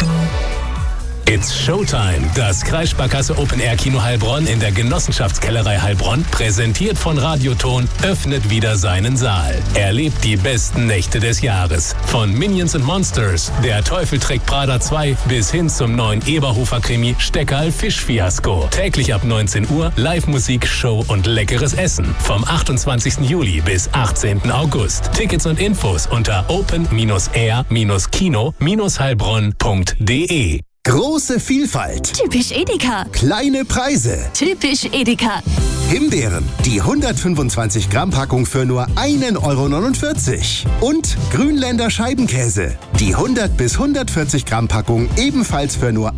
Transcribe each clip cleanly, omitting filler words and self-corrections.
It's Showtime. Das Kreissparkasse Open Air Kino Heilbronn in der Genossenschaftskellerei Heilbronn, präsentiert von Radioton, öffnet wieder seinen Saal. Erlebt die besten Nächte des Jahres. Von Minions & Monsters, Der Teufel trägt Prada 2 bis hin zum neuen Eberhofer-Krimi Steckerl Fischfiasko. Täglich ab 19 Uhr Live-Musik, Show und leckeres Essen. Vom 28. Juli bis 18. August. Tickets und Infos unter open-air-kino-heilbronn.de. Große Vielfalt. Typisch Edeka. Kleine Preise. Typisch Edeka. Himbeeren, die 125 Gramm Packung für nur 1,49 €. Und Grünländer Scheibenkäse, die 100 bis 140 Gramm Packung ebenfalls für nur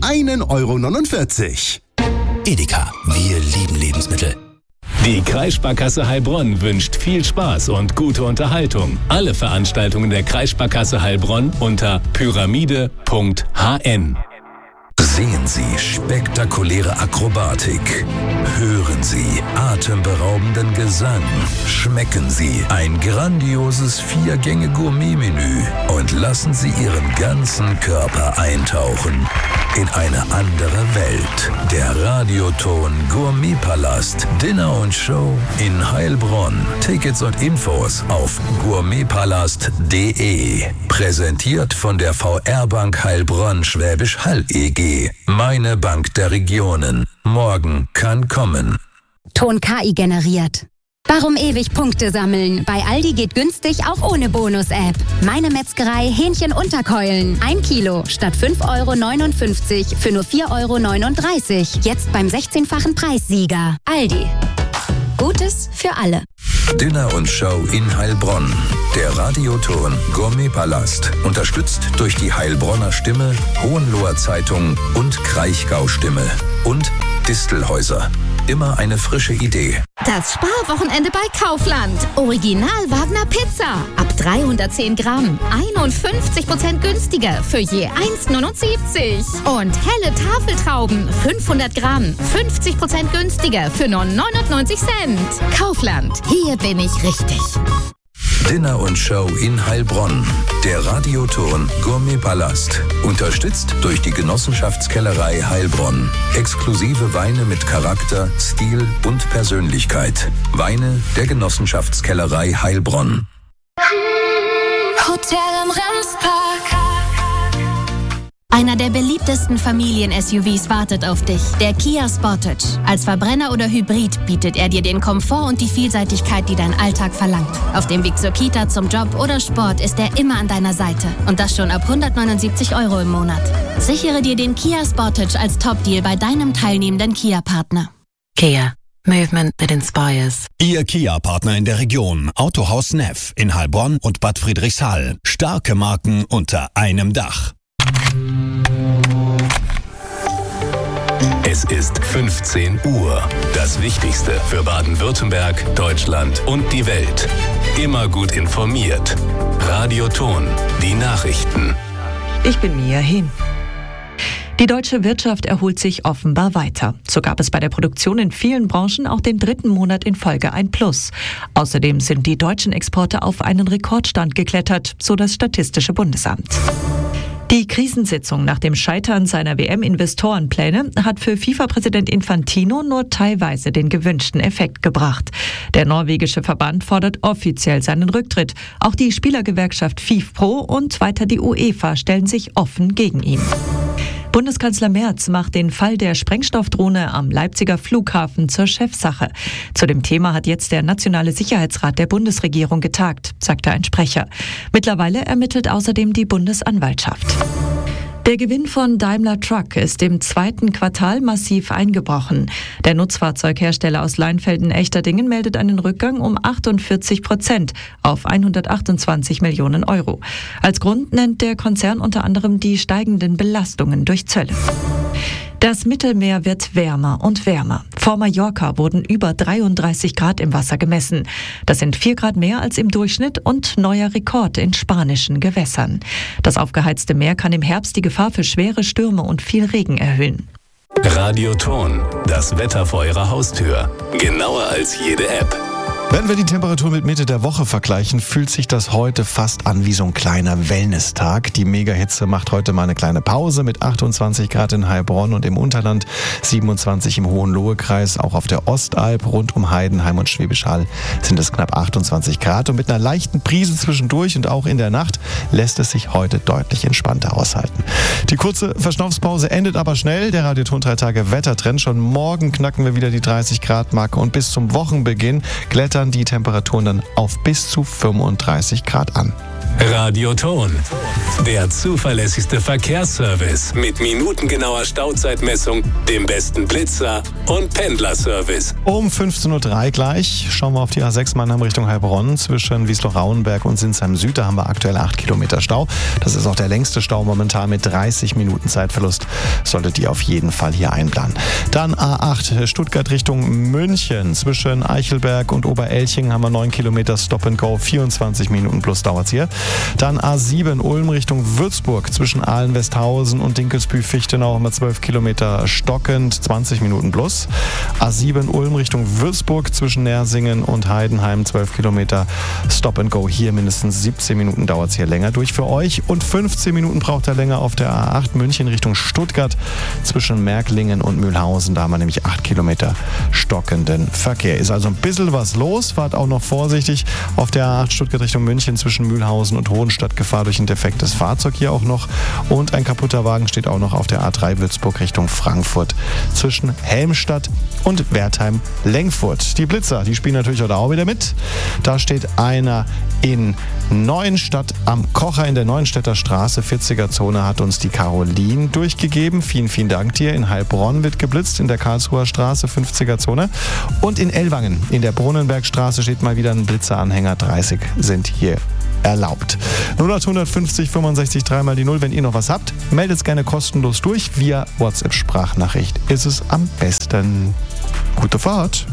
1,49 €. Edeka, wir lieben Lebensmittel. Die Kreissparkasse Heilbronn wünscht viel Spaß und gute Unterhaltung. Alle Veranstaltungen der Kreissparkasse Heilbronn unter pyramide.hn. Sehen Sie spektakuläre Akrobatik. Hören Sie atemberaubenden Gesang. Schmecken Sie ein grandioses 4-Gänge-Gourmet-Menü und lassen Sie Ihren ganzen Körper eintauchen in eine andere Welt. Der Radioton Gourmetpalast. Dinner und Show in Heilbronn. Tickets und Infos auf gourmetpalast.de. Präsentiert von der VR Bank Heilbronn Schwäbisch Hall EG. Meine Bank der Regionen. Morgen kann kommen. Ton KI generiert. Warum ewig Punkte sammeln? Bei Aldi geht günstig auch ohne Bonus-App. Meine Metzgerei Hähnchenunterkeulen. 1 Kilo statt 5,59 € für nur 4,39 €. Jetzt beim 16-fachen Preissieger. Aldi. Gutes für alle. Dinner und Show in Heilbronn. Der Radioton Gourmetpalast. Unterstützt durch die Heilbronner Stimme, Hohenloher Zeitung und Kraichgau Stimme. Und Distelhäuser. Immer eine frische Idee. Das Sparwochenende bei Kaufland. Original Wagner Pizza. Ab 310 Gramm. 51% günstiger für je 1,79 €. Und helle Tafeltrauben. 500 Gramm. 50% günstiger für nur 99 Cent. Kaufland. Hier bin ich richtig. Dinner und Show in Heilbronn. Der Radioton Gourmetpalast. Unterstützt durch die Genossenschaftskellerei Heilbronn. Exklusive Weine mit Charakter, Stil und Persönlichkeit. Weine der Genossenschaftskellerei Heilbronn. Hotel am Remspark. Einer der beliebtesten Familien-SUVs wartet auf dich, der Kia Sportage. Als Verbrenner oder Hybrid bietet er dir den Komfort und die Vielseitigkeit, die dein Alltag verlangt. Auf dem Weg zur Kita, zum Job oder Sport ist er immer an deiner Seite. Und das schon ab 179 € im Monat. Sichere dir den Kia Sportage als Top-Deal bei deinem teilnehmenden Kia-Partner. Kia. Movement that inspires. Ihr Kia-Partner in der Region. Autohaus Neff in Heilbronn und Bad Friedrichshall. Starke Marken unter einem Dach. Es ist 15 Uhr. Das Wichtigste für Baden-Württemberg, Deutschland und die Welt. Immer gut informiert. Radioton. Die Nachrichten. Ich bin Mia Hehn. Die deutsche Wirtschaft erholt sich offenbar weiter. So gab es bei der Produktion in vielen Branchen auch den 3. Monat in Folge ein Plus. Außerdem sind die deutschen Exporte auf einen Rekordstand geklettert, so das Statistische Bundesamt. Die Krisensitzung nach dem Scheitern seiner WM-Investorenpläne hat für FIFA-Präsident Infantino nur teilweise den gewünschten Effekt gebracht. Der norwegische Verband fordert offiziell seinen Rücktritt. Auch die Spielergewerkschaft FIFPro und weiter die UEFA stellen sich offen gegen ihn. Bundeskanzler Merz macht den Fall der Sprengstoffdrohne am Leipziger Flughafen zur Chefsache. Zu dem Thema hat jetzt der Nationale Sicherheitsrat der Bundesregierung getagt, sagte ein Sprecher. Mittlerweile ermittelt außerdem die Bundesanwaltschaft. Der Gewinn von Daimler Truck ist im 2. Quartal massiv eingebrochen. Der Nutzfahrzeughersteller aus Leinfelden-Echterdingen meldet einen Rückgang um 48% auf 128 Millionen €. Als Grund nennt der Konzern unter anderem die steigenden Belastungen durch Zölle. Das Mittelmeer wird wärmer und wärmer. Vor Mallorca wurden über 33 Grad im Wasser gemessen. Das sind 4 Grad mehr als im Durchschnitt und neuer Rekord in spanischen Gewässern. Das aufgeheizte Meer kann im Herbst die Gefahr für schwere Stürme und viel Regen erhöhen. Radioton. Das Wetter vor Ihrer Haustür. Genauer als jede App. Wenn wir die Temperatur mit Mitte der Woche vergleichen, fühlt sich das heute fast an wie so ein kleiner Wellness-Tag. Die Megahitze macht heute mal eine kleine Pause mit 28 Grad in Heilbronn und im Unterland, 27 im Hohenlohe-Kreis. Auch auf der Ostalb rund um Heidenheim und Schwäbisch Hall sind es knapp 28 Grad. Und mit einer leichten Brise zwischendurch und auch in der Nacht lässt es sich heute deutlich entspannter aushalten. Die kurze Verschnaufspause endet aber schnell. Der Radioton 3 Tage Wettertrend. Schon morgen knacken wir wieder die 30 Grad Marke und bis zum Wochenbeginn klettern die Temperaturen dann auf bis zu 35 Grad an. Radioton, der zuverlässigste Verkehrsservice mit minutengenauer Stauzeitmessung, dem besten Blitzer und Pendlerservice. Um 15.03 Uhr gleich schauen wir auf die A6 Mannheim Richtung Heilbronn. Zwischen Wiesloch-Rauenberg und Sinsheim Süd, da haben wir aktuell 8 Kilometer Stau. Das ist auch der längste Stau momentan mit 30 Minuten Zeitverlust. Solltet ihr auf jeden Fall hier einplanen. Dann A8 Stuttgart Richtung München. Zwischen Eichelberg und Oberelching haben wir 9 Kilometer Stop and Go. 24 Minuten plus dauert es hier. Dann A7 Ulm Richtung Würzburg. Zwischen Ahlen-Westhausen und Dinkelsbühl-Fichtenau haben wir 12 Kilometer stockend, 20 Minuten plus. A7 Ulm Richtung Würzburg. Zwischen Nersingen und Heidenheim 12 Kilometer Stop and Go. Hier mindestens 17 Minuten dauert es hier länger durch für euch. Und 15 Minuten braucht er länger auf der A8 München Richtung Stuttgart. Zwischen Märklingen und Mühlhausen. Da haben wir nämlich 8 Kilometer stockenden Verkehr. Ist also ein bisschen was los. Fahrt auch noch vorsichtig auf der A8 Stuttgart Richtung München zwischen Mühlhausen und Hohenstadt. Gefahr durch ein defektes Fahrzeug hier auch noch. Und ein kaputter Wagen steht auch noch auf der A3 Würzburg Richtung Frankfurt zwischen Helmstadt und Wertheim-Lengfurt. Die Blitzer, die spielen natürlich heute auch wieder mit. Da steht einer in Neuenstadt am Kocher in der Neuenstädter Straße, 40er Zone, hat uns die Caroline durchgegeben. Vielen, vielen Dank dir. In Heilbronn wird geblitzt, in der Karlsruher Straße, 50er Zone. Und in Ellwangen, in der Brunnenbergstraße, steht mal wieder ein Blitzeranhänger. 30 sind hier erlaubt. 0850 65 3 mal die 0. Wenn ihr noch was habt, meldet es gerne kostenlos durch. Via WhatsApp-Sprachnachricht ist es am besten. Gute Fahrt.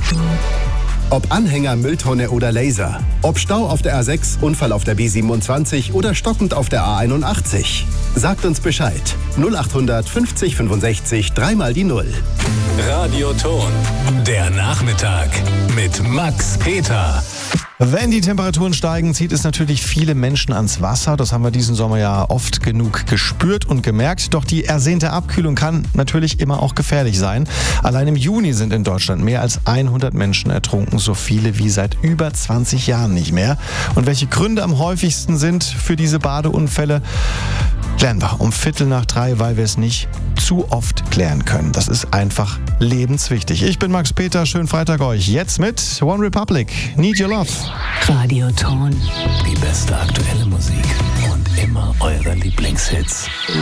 Ob Anhänger, Mülltonne oder Laser. Ob Stau auf der A6, Unfall auf der B27 oder stockend auf der A81. Sagt uns Bescheid. 0800 50 65 3 mal die 0. Radioton, der Nachmittag mit Max Peter. Wenn die Temperaturen steigen, zieht es natürlich viele Menschen ans Wasser. Das haben wir diesen Sommer ja oft genug gespürt und gemerkt. Doch die ersehnte Abkühlung kann natürlich immer auch gefährlich sein. Allein im Juni sind in Deutschland mehr als 100 Menschen ertrunken. So viele wie seit über 20 Jahren nicht mehr. Und welche Gründe am häufigsten sind für diese Badeunfälle, klären wir um 2:15, weil wir es nicht zu oft klären können. Das ist einfach lebenswichtig. Ich bin Max Peter, schönen Freitag euch. Jetzt mit One Republic, Need Your Love. Radioton, die beste aktuelle Musik und immer eure Lieblingshits.